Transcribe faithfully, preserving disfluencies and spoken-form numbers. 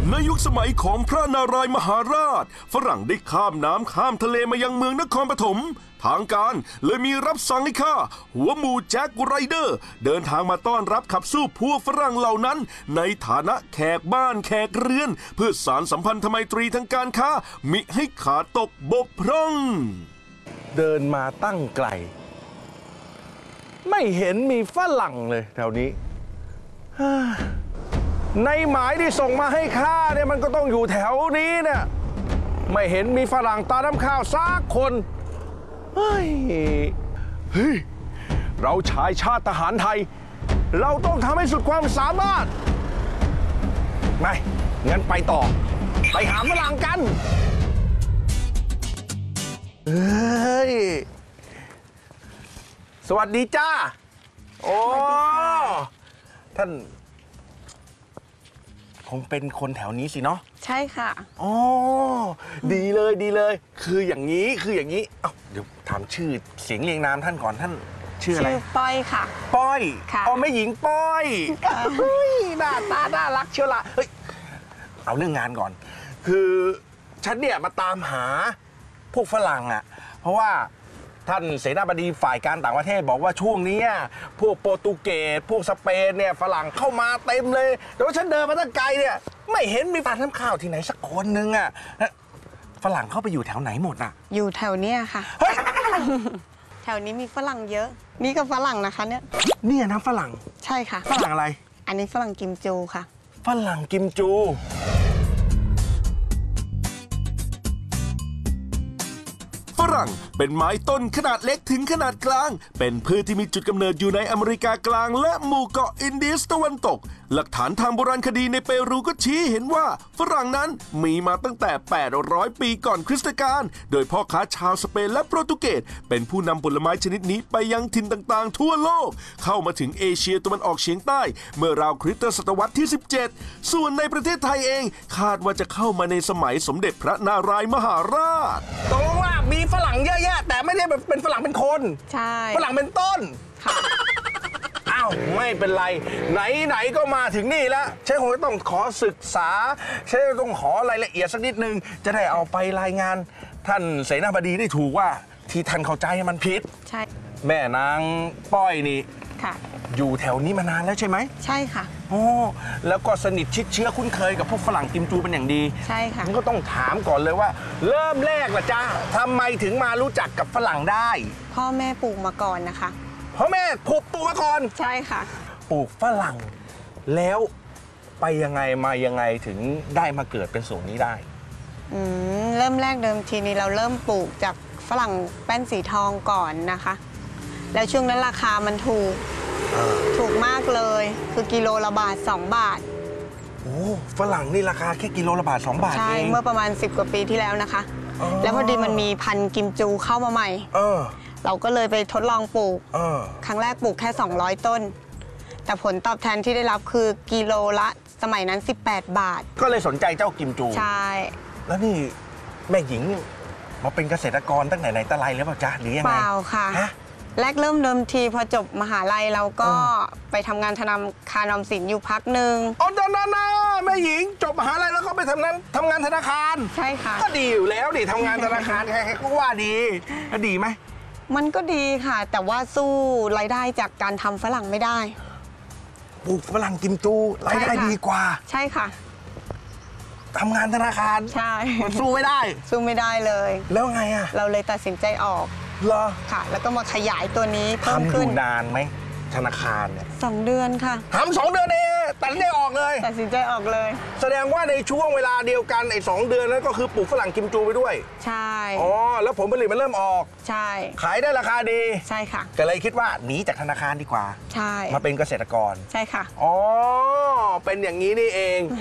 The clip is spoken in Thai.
ในยุคสมัยของพระนารายณ์มหาราชฝรั่งได้ข้ามน้ำข้ามทะเลมายังเมืองนครปฐมทางการเลยมีรับสั่งให้ข้าหัวหมูแจ็คไรเดอร์เดินทางมาต้อนรับขับสู้พวกฝรั่งเหล่านั้นในฐานะแขกบ้านแขกเรือนเพื่อสานสัมพันธไมตรีทางการค้ามิให้ขาดตกบกพร่องเดินมาตั้งไกลไม่เห็นมีฝรั่งเลยแถวนี้ในหมายที่ส่งมาให้ข้าเนี่ยมันก็ต้องอยู่แถวนี้เนี่ยไม่เห็นมีฝรั่งตาน้ำข้าวสักคนเฮ้ยเฮ้ยเราชายชาติทหารไทยเราต้องทำให้สุดความสามารถไม่งั้นไปต่อไปหาฝรั่งกันเฮ้ยสวัสดีจ้าโอ้ท่านคงเป็นคนแถวนี้สิเนาะใช่ค่ะอ๋อดีเลยดีเลยคืออย่างนี้คืออย่างนี้เอ้าเดี๋ยวถามชื่อเสียงเรียงนามท่านก่อนท่านชื่ออะไรชื่อป้อยค่ะป้อยค่ะอ๋อแม่หญิงป้อยเฮ้ยหน้าตาน่ารักเชียวล่ะเฮ้ยเอาเรื่องงานก่อนคือฉันเนี่ยมาตามหาพวกฝรั่งอ่ะเพราะว่าท่านเสนาบดีฝ่ายการต่างประเทศบอกว่าช่วงนี้พวกโปรตุเกสพวกสเปนเนี่ยฝรั่งเข้ามาเต็มเลยแต่ว่าฉันเดินมาตั้งไกลเนี่ยไม่เห็นมีร้านน้ำข้าวที่ไหนสักคนนึงอ่ะฝรั่งเข้าไปอยู่แถวไหนหมดอ่ะอยู่แถวเนี้ยค่ะแถวนี้มีฝรั่งเยอะนี่ก็ฝรั่งนะคะเนี่ยเนี่ยนะฝรั่งใช่ค่ะฝรั่งอะไรอันนี้ฝรั่งกิมจูค่ะฝรั่งกิมจูฝรั่งเป็นไม้ต้นขนาดเล็กถึงขนาดกลางเป็นพืชที่มีจุดกำเนิดอยู่ในอเมริกากลางและหมู่เกาะอินเดียตะวันตกหลักฐานทางโบราณคดีในเปรูก็ชี้เห็นว่าฝรั่งนั้นมีมาตั้งแต่แปดร้อยปีก่อนคริสตกาลโดยพ่อค้าชาวสเปนและโปรตุเกสเป็นผู้นำผลไม้ชนิดนี้ไปยังถิ่นต่างๆทั่วโลกเข้ามาถึงเอเชียตะวันออกเฉียงใต้เมื่อราวคริสตศตวรรษที่สิบเจ็ดส่วนในประเทศไทยเองคาดว่าจะเข้ามาในสมัยสมเด็จพระนารายณ์มหาราชตกลงว่ามีฝรั่งเยอะแยะแต่ไม่ได้แบบเป็นฝรั่งเป็นคนใช่ฝรั่งเป็นต้นค่ะอ้าวไม่เป็นไรไหนๆก็มาถึงนี่แล้วฉันคงต้องขอศึกษาฉันต้องขอรายละเอียดสักนิดนึงจะได้เอาไปรายงานท่านเสนาบดีได้ถูกว่าที่ท่านเข้าใจมันผิดใช่แม่นางป้อยนี่ค่ะอยู่แถวนี้มานานแล้วใช่ไหมใช่ค่ะโอ้แล้วก็สนิทชิดเชื้อคุ้นเคยกับพวกฝรั่งกิมจูเป็นอย่างดีใช่ค่ะงั้นก็ต้องถามก่อนเลยว่าเริ่มแรกล่ะจ้าทำไมถึงมารู้จักกับฝรั่งได้พ่อแม่ปลูกมาก่อนนะคะพ่อแม่ปลูกปลูกมาก่อนใช่ค่ะปลูกฝรั่งแล้วไปยังไงมายังไงถึงได้มาเกิดเป็นสูตรนี้ได้อืมเริ่มแรกเดิมทีนี้เราเริ่มปลูกจากฝรั่งแป้นสีทองก่อนนะคะแล้วช่วงนั้นราคามันถูกถูกมากเลยคือกิโลละบาทสองบาทโอ้ฝรั่งนี่ราคาแค่กิโลละบาทสองบาทใช่เมื่อประมาณสิบกว่าปีที่แล้วนะคะแล้วพอดีมันมีพันธุ์กิมจูเข้ามาใหม่เออเราก็เลยไปทดลองปลูกเออครั้งแรกปลูกแค่สองร้อยต้นแต่ผลตอบแทนที่ได้รับคือกิโลละสมัยนั้นสิบแปดบาทก็เลยสนใจเจ้ากิมจูใช่แล้วนี่แม่หญิงมาเป็นเกษตรกรตั้งแต่ไหนแต่ไรแล้วเปล่าจ๊ะหรือยังไงเปล่าค่ะแรกเริ่มเดิมทีพอจบมหาลัยเราก็ไปทำงานธนาคารออมสินอยู่พักหนึ่งอ๋อตอนนั้นนะแม่หญิงจบมหาลัยแล้วก็ไปทำงานทำงานธนาคารใช่ค่ะก็ดีอยู่แล้วดิทำงานธนาคารใครๆก็ว่าดีก็ดีไหมมันก็ดีค่ะแต่ว่าสู้รายได้จากการทำฝรั่งไม่ได้ปลูกฝรั่งกิมจูรายได้ดีกว่าใช่ค่ะทำงานธนาคารใช่สู้ไม่ได้สู้ไม่ได้เลยแล้วไงอ่ะเราเลยตัดสินใจออกเหรอค่ะแล้วก็มาขยายตัวนี้เพิ่มขึ้นทำอยู่นานไหมธนาคารเนี่ยสองเดือนค่ะทำสองเดือนเองตัดสินใจออกเลยตัดสินใจออกเลยแสดงว่าในช่วงเวลาเดียวกันไอ้สองเดือนนั้นก็คือปลูกฝรั่งกิมจูไปด้วยใช่อ๋อแล้วผลผลิตมันเริ่มออกใช่ขายได้ราคาดีใช่ค่ะก็เลยคิดว่าหนีจากธนาคารดีกว่าใช่มาเป็นเกษตรกรใช่ค่ะอ๋อเป็นอย่างนี้นี่เอง